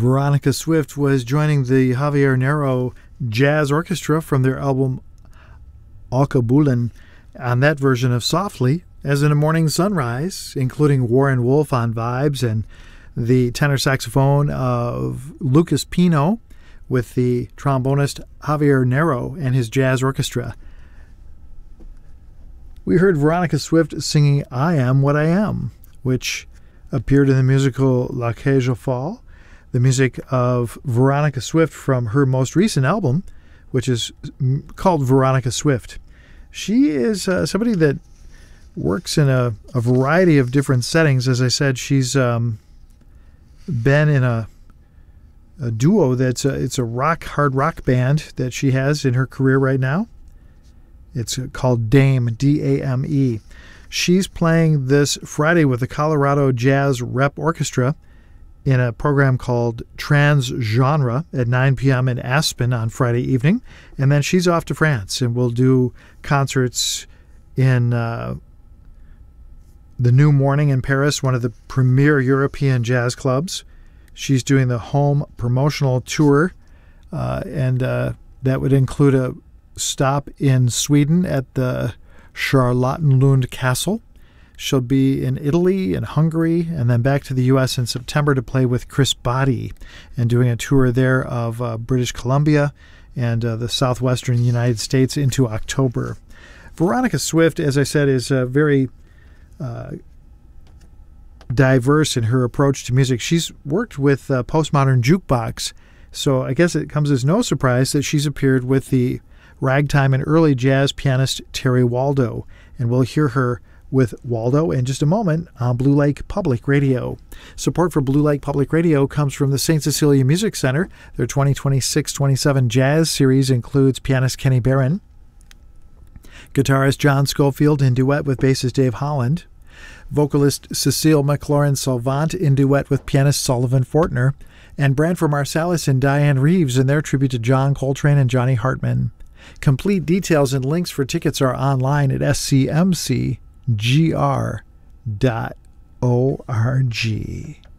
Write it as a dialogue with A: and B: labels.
A: Veronica Swift was joining the Javier Nero Jazz Orchestra from their album Alkebulan on that version of Softly as in a Morning Sunrise, including Warren Wolf on vibes and the tenor saxophone of Lucas Pino with the trombonist Javier Nero and his jazz orchestra. We heard Veronica Swift singing I Am What I Am, which appeared in the musical La Cage aux Folles, the music of Veronica Swift from her most recent album, which is called Veronica Swift. She is somebody that works in a variety of different settings. As I said, she's been in a duo that's it's a hard rock band that she has in her career right now. It's called Dame, D-A-M-E. She's playing this Friday with the Colorado Jazz Rep Orchestra in a program called Transgenre at 9 p.m. in Aspen on Friday evening. And then she's off to France and will do concerts in the New Morning in Paris, one of the premier European jazz clubs. She's doing the home promotional tour, and that would include a stop in Sweden at the Charlottenlund Castle. She'll be in Italy and Hungary and then back to the U.S. in September to play with Chris Botti and doing a tour there of British Columbia and the southwestern United States into October. Veronica Swift, as I said, is very diverse in her approach to music. She's worked with Postmodern Jukebox, so I guess it comes as no surprise that she's appeared with the ragtime and early jazz pianist Terry Waldo, and we'll hear her with Waldo in just a moment on Blue Lake Public Radio. Support for Blue Lake Public Radio comes from the St. Cecilia Music Center. Their 2026-27 Jazz Series includes pianist Kenny Barron, guitarist John Schofield in duet with bassist Dave Holland, vocalist Cecile McLaurin-Salvant in duet with pianist Sullivan Fortner, and Branford Marsalis and Diane Reeves in their tribute to John Coltrane and Johnny Hartman. Complete details and links for tickets are online at scmcgr.org.